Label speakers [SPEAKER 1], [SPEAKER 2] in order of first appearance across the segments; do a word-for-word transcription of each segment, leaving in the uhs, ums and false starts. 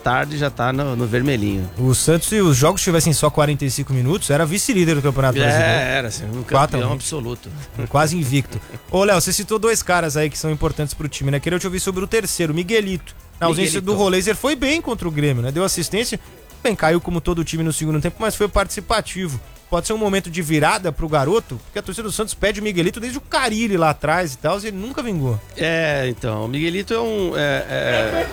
[SPEAKER 1] tarde já tá no, no vermelhinho.
[SPEAKER 2] O Santos, se os jogos tivessem só quarenta e cinco minutos, era vice-líder do Campeonato
[SPEAKER 1] é,
[SPEAKER 2] Brasileiro.
[SPEAKER 1] É, era assim, um
[SPEAKER 2] Quatro,
[SPEAKER 1] campeão absoluto.
[SPEAKER 2] Quase invicto. Ô, Léo, você citou dois caras aí que são importantes pro time, né? Queria te ouvir sobre o terceiro, Miguelito. Na ausência
[SPEAKER 1] Miguelito.
[SPEAKER 2] do Roleiser, foi bem contra o Grêmio, né? Deu assistência, bem, caiu como todo o time no segundo tempo, mas foi participativo. Pode ser um momento de virada pro garoto, porque a torcida do Santos pede o Miguelito desde o Carille lá atrás e tal, e ele nunca vingou.
[SPEAKER 1] É, então, o Miguelito é um... É, é...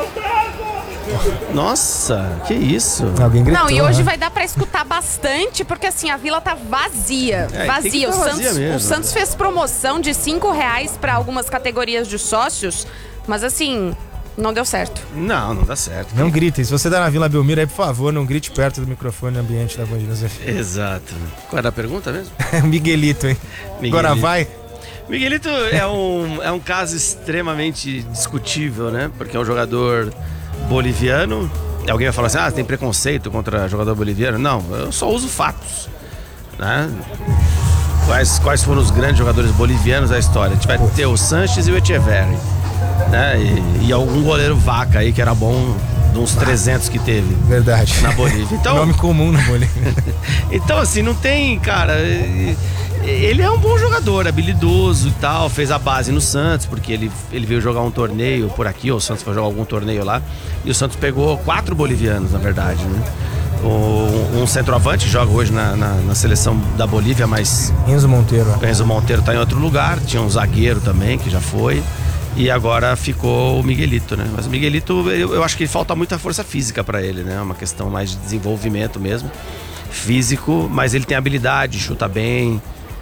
[SPEAKER 1] Nossa, que isso?
[SPEAKER 2] Alguém gritou,
[SPEAKER 3] Não, e hoje
[SPEAKER 2] né?
[SPEAKER 3] vai dar pra escutar bastante, porque assim, a vila tá vazia.
[SPEAKER 1] É, tem
[SPEAKER 3] vazia.
[SPEAKER 1] que
[SPEAKER 3] O
[SPEAKER 1] tá vazia
[SPEAKER 3] Santos,
[SPEAKER 1] mesmo.
[SPEAKER 3] o Santos fez promoção de cinco reais pra algumas categorias de sócios, mas assim, não deu certo.
[SPEAKER 1] Não, não dá certo.
[SPEAKER 2] Não gritem, se você tá na Vila Belmiro aí, por favor, não grite perto do microfone no ambiente da Band News F M.
[SPEAKER 1] Exato. Qual era a pergunta mesmo?
[SPEAKER 2] Miguelito, hein?
[SPEAKER 1] Miguelito.
[SPEAKER 2] Agora vai.
[SPEAKER 1] Miguelito é um, é um caso extremamente discutível, né? Porque é um jogador boliviano. Alguém vai falar assim, ah, tem preconceito contra jogador boliviano? Não, eu só uso fatos, né? Quais, quais foram os grandes jogadores bolivianos da história? A gente vai ter o Sanches e o Echeverri, né? E, e algum goleiro vaca aí que era bom, de uns trezentos que teve.
[SPEAKER 2] Verdade.
[SPEAKER 1] Na Bolívia. Então,
[SPEAKER 2] nome comum na Bolívia.
[SPEAKER 1] então assim, não tem, cara... Ele é um bom jogador, habilidoso e tal, fez a base no Santos, porque ele, ele veio jogar um torneio por aqui, ou o Santos foi jogar algum torneio lá, e o Santos pegou quatro bolivianos, na verdade, né? O, um centroavante joga hoje na, na, na seleção da Bolívia, mas...
[SPEAKER 2] Enzo Monteiro.
[SPEAKER 1] O Enzo Monteiro tá em outro lugar, tinha um zagueiro também, que já foi, e agora ficou o Miguelito, né? Mas o Miguelito, eu, eu acho que falta muita força física para ele, né? É uma questão mais de desenvolvimento mesmo, físico, mas ele tem habilidade, chuta bem...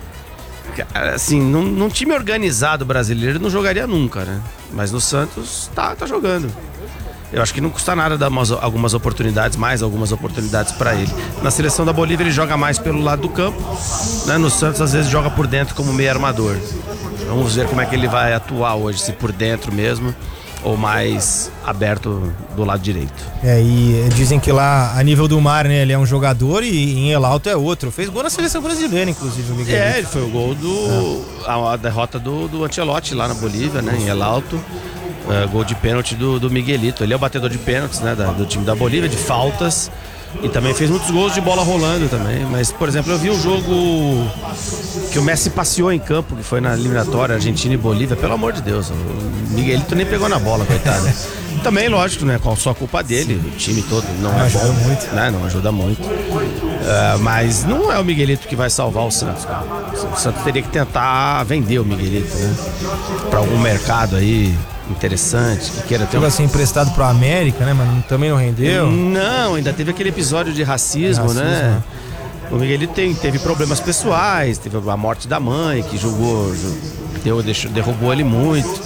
[SPEAKER 1] Assim, num, num time organizado brasileiro ele não jogaria nunca, né? Mas no Santos tá, tá jogando. Eu acho que não custa nada dar umas, algumas oportunidades, mais algumas oportunidades para ele. Na seleção da Bolívia ele joga mais pelo lado do campo, né? No Santos às vezes joga por dentro como meio armador. Vamos ver como é que ele vai atuar hoje, se por dentro mesmo ou mais aberto do lado direito.
[SPEAKER 2] É, e dizem que lá, a nível do mar, né, ele é um jogador e em El Alto é outro. Fez gol na seleção brasileira, inclusive, o Miguel.
[SPEAKER 1] É, ele foi o gol do... É. A, a derrota do, do Ancelotti lá na Bolívia, né, em El Alto. É, gol de pênalti do, do Miguelito. Ele é o batedor de pênaltis, né, da, do time da Bolívia, de faltas. E também fez muitos gols de bola rolando também. Mas, por exemplo, eu vi um jogo que o Messi passeou em campo, que foi na eliminatória Argentina e Bolívia. Pelo amor de Deus, o Miguelito nem pegou na bola, coitado. Também, lógico, né? Com só a culpa dele, o time todo não, não é
[SPEAKER 2] ajuda
[SPEAKER 1] bom,
[SPEAKER 2] muito.
[SPEAKER 1] Né? Não ajuda muito. Uh, mas não é o Miguelito que vai salvar o Santos, cara. O Santos teria que tentar vender o Miguelito, né? Pra algum mercado aí interessante, que queira ter
[SPEAKER 2] Chegou
[SPEAKER 1] um...
[SPEAKER 2] a ser emprestado pro América, né? Mas também não rendeu.
[SPEAKER 1] Não, ainda teve aquele episódio de racismo,
[SPEAKER 2] racismo
[SPEAKER 1] né?
[SPEAKER 2] né?
[SPEAKER 1] O Miguelito tem, teve problemas pessoais, teve a morte da mãe, que jogou, deu, deixou, derrubou ele muito.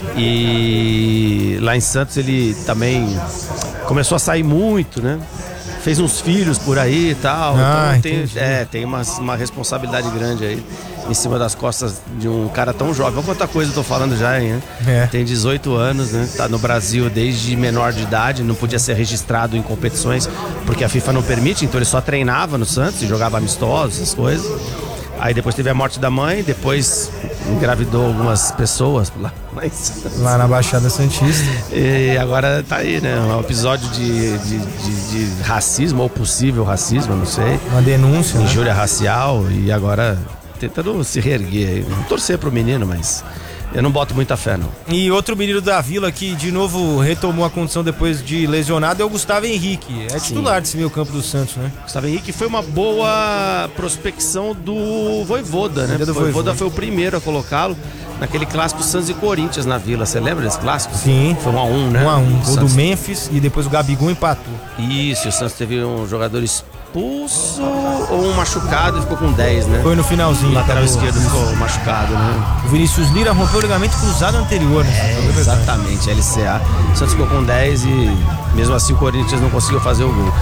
[SPEAKER 1] E lá em Santos ele também começou a sair muito, né? Fez uns filhos por aí e tal.
[SPEAKER 2] Ah,
[SPEAKER 1] então tem,
[SPEAKER 2] entendi.
[SPEAKER 1] é, tem uma, uma responsabilidade grande aí em cima das costas de um cara tão jovem. Olha quanta coisa eu tô falando já, hein?
[SPEAKER 2] É.
[SPEAKER 1] Tem dezoito anos, né? Tá no Brasil desde menor de idade, não podia ser registrado em competições porque a FIFA não permite, então ele só treinava no Santos e jogava amistosos, essas coisas. Aí depois teve a morte da mãe, depois engravidou algumas pessoas lá, mas...
[SPEAKER 2] Lá na Baixada Santista.
[SPEAKER 1] E agora tá aí, né? Um episódio de, de, de, de racismo, ou possível racismo, não sei.
[SPEAKER 2] Uma denúncia, né?
[SPEAKER 1] Injúria racial, e agora tentando se reerguer aí. Vamos torcer pro menino, mas eu não boto muita fé, não.
[SPEAKER 2] E outro menino da Vila que de novo retomou a condição depois de lesionado é o Gustavo Henrique. É titular Sim. desse meio campo do Santos, né?
[SPEAKER 1] Gustavo Henrique foi uma boa prospecção do Vojvoda, né? O Vojvoda foi o primeiro a colocá-lo naquele clássico Santos e Corinthians na Vila. Você lembra desse clássico?
[SPEAKER 2] Sim.
[SPEAKER 1] Foi um a um, né?
[SPEAKER 2] um a um. Gol
[SPEAKER 1] Santos...
[SPEAKER 2] do Memphis e depois o Gabigol empatou.
[SPEAKER 1] Isso, o Santos teve um jogador expulso ou um machucado e ficou com dez, né?
[SPEAKER 2] Foi no finalzinho.
[SPEAKER 1] O lateral
[SPEAKER 2] acabou.
[SPEAKER 1] esquerdo ficou machucado, né?
[SPEAKER 2] O Vinícius Lira rompeu o ligamento cruzado anterior, né?
[SPEAKER 1] É, exatamente, L C A. O Santos ficou com dez e mesmo assim o Corinthians não conseguiu fazer o gol.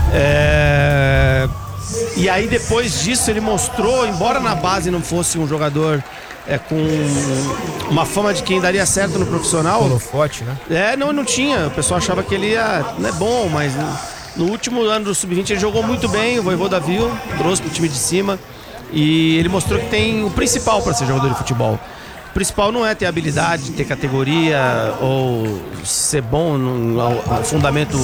[SPEAKER 1] É... E aí depois disso ele mostrou, embora na base não fosse um jogador é, com uma fama de quem daria certo no profissional.
[SPEAKER 2] Holofote, né?
[SPEAKER 1] É, não, não tinha. O pessoal achava que ele ia, não é bom, mas no último ano do sub vinte ele jogou muito bem, o Vojvoda viu, trouxe pro time de cima e ele mostrou que tem o principal para ser jogador de futebol. O principal não é ter habilidade, ter categoria ou ser bom no fundamento